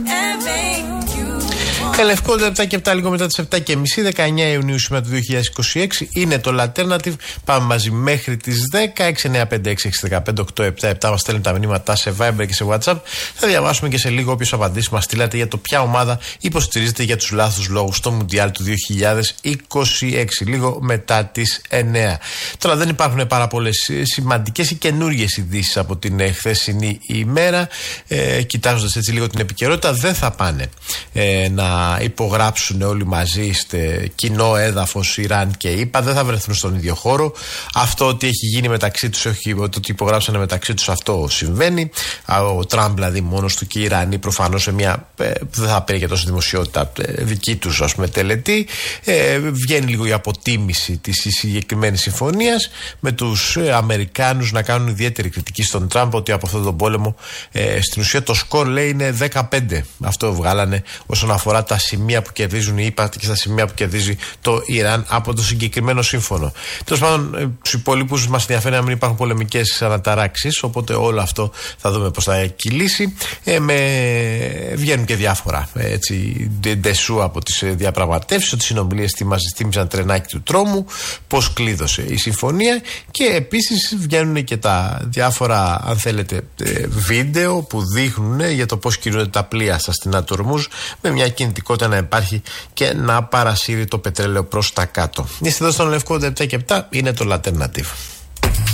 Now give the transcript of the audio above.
Λευκό 7 και 7 λίγο μετά τις 7 και μισή, 19 Ιουνίου σήμερα του 2026. Είναι το Alternative. Πάμε μαζί μέχρι τις 10. 695-615-877. Μας στέλνουν τα μηνύματα σε Viber και σε WhatsApp. Θα διαβάσουμε και σε λίγο όποιες απαντήσεις μας στείλατε για το ποια ομάδα υποστηρίζεται για τους λάθος λόγους στο Μουντιάλ του 2026. Λίγο μετά τις 9. Τώρα δεν υπάρχουν πάρα πολλές σημαντικές ή καινούργιες ειδήσεις από την χθεσινή ημέρα. Κοιτάζοντας έτσι λίγο την επικαιρότητα, δεν θα πάνε να υπογράψουν όλοι μαζί κοινό έδαφος Ιράν και ΗΠΑ, δεν θα βρεθούν στον ίδιο χώρο. Αυτό ότι έχει γίνει μεταξύ τους, όχι ότι υπογράψανε μεταξύ τους, αυτό συμβαίνει. Ο Τραμπ δηλαδή μόνος του και οι Ιρανοί προφανώς σε μια, δεν θα παίρνει για τόσο δημοσιότητα, δική τους ας πούμε τελετή. Βγαίνει λίγο η αποτίμηση της συγκεκριμένης συμφωνίας, με τους Αμερικάνους να κάνουν ιδιαίτερη κριτική στον Τραμπ ότι από αυτόν τον πόλεμο στην ουσία το σκορ λέει είναι 15. Αυτό βγάλανε όσον αφορά τα σημεία που κερδίζουν οι ΗΠΑ και στα σημεία που κερδίζει το Ιράν από το συγκεκριμένο σύμφωνο. Τέλος πάντων, στους υπολείπους μας ενδιαφέρει να μην υπάρχουν πολεμικές αναταράξεις, οπότε όλο αυτό θα δούμε πώς θα κυλήσει. Βγαίνουν και διάφορα ντεσού από τις διαπραγματεύσεις, ότι οι συνομιλίες μας θύμιζαν τρενάκι του τρόμου, πώς κλείδωσε η συμφωνία, και επίσης βγαίνουν και τα διάφορα, αν θέλετε, βίντεο που δείχνουν για το πώς κινούνται τα πλοία στα στενά του Ορμούζ, με μια κινητικότητα να υπάρχει και να παρασύρει το πετρέλαιο προς τα κάτω. Είστε εδώ στον Λευκό 7 και 7, είναι το Alternative.